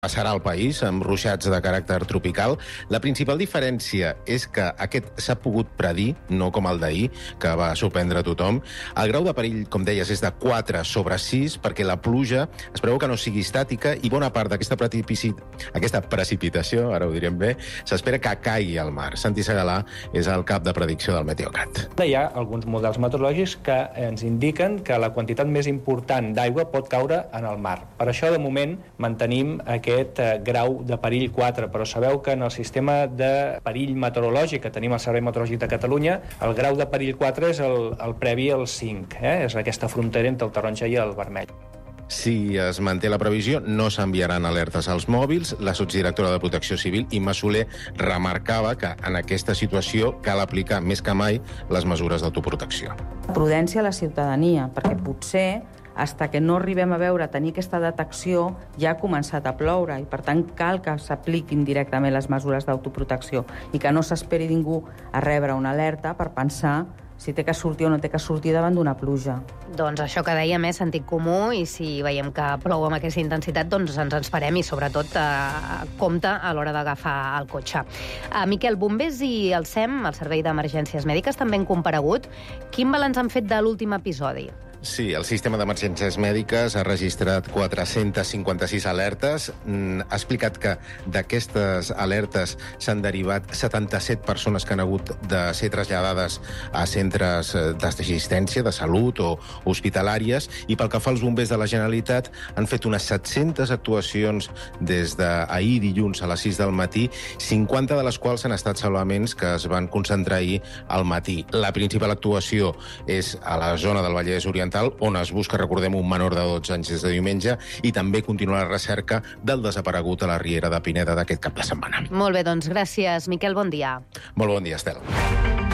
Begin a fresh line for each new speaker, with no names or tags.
passarà al país amb ruixats de caràcter tropical. La principal diferència és que aquest s'ha pogut predir, no com el d'ahir, que va sorprendre tothom. El grau de perill, com deies, és de 4/6, perquè la pluja es preveu que no sigui estàtica i bona part d'aquesta precipitació, ara ho direm bé, s'espera que caigui al mar. Santi Segalà és el cap de predicció del Meteocat.
Hi ha alguns models meteorològics que ens indiquen que la quantitat més important d'aigua pot caure en el mar. Per això, de moment, mantenim aquest grau de perill 4, però sabeu que en el sistema de perill meteorològic que tenim al Servei Meteorològic de Catalunya, el grau de perill 4 és el previ al 5, és aquesta frontera entre el taronja i el vermell.
Si es manté la previsió, no s'enviaran alertes als mòbils. La sotsdirectora de Protecció Civil, Imma Soler, remarcava que en aquesta situació cal aplicar més que mai les mesures d'autoprotecció.
Prudència a la ciutadania, perquè potser fins que no arribem a tenir aquesta detecció, ja ha començat a ploure i, per tant, cal que s'apliquin directament les mesures d'autoprotecció i que no s'esperi ningú a rebre una alerta per pensar si té que sortir o no té que sortir davant d'una pluja.
Doncs això que dèiem és sentit comú i si veiem que plou amb aquesta intensitat, doncs ens esperem i sobretot compte a l'hora d'agafar el cotxe. Miquel, bombers i el SEM, el Servei d'Emergències Mèdiques, també han comparegut. Quin balanç han fet de l'últim episodi?
Sí, el sistema d'emergències mèdiques ha registrat 456 alertes. Ha explicat que d'aquestes alertes s'han derivat 77 persones que han hagut de ser traslladades a centres d'assistència, de salut o hospitalàries, i pel que fa als bombers de la Generalitat han fet unes 700 actuacions des d'ahir dilluns a les 6 del matí, 50 de les quals han estat salvaments que es van concentrar ahir al matí. La principal actuació és a la zona del Vallès Oriental, on es busca, recordem, un menor de 12 anys des de diumenge, i també continua la recerca del desaparegut a la Riera de Pineda d'aquest cap de setmana.
Molt bé, doncs gràcies, Miquel, bon dia.
Molt bon dia, Estel.